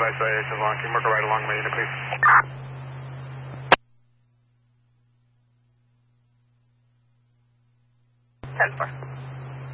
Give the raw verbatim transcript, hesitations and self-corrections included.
advice, I H along. Can you mark a right along my unit, please? ten four.